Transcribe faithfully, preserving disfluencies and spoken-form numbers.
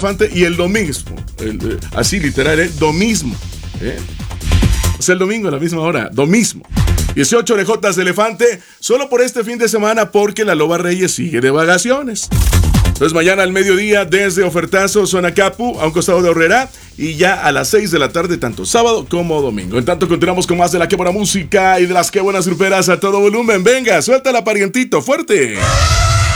elefante y el domingo. El, eh, así literal, ¿eh? Domismo. ¿eh? O sea, el domingo a la misma hora. Domismo. dieciocho orejotas de elefante solo por este fin de semana porque la Loba Reyes sigue de vacaciones. Entonces mañana al mediodía desde Ofertazo, zona Capu, a un costado de Horrera, y ya a las seis de la tarde, tanto sábado como domingo. En tanto continuamos con más de la que buena música y de las que buenas gruperas a todo volumen. Venga, suéltala, parientito, fuerte.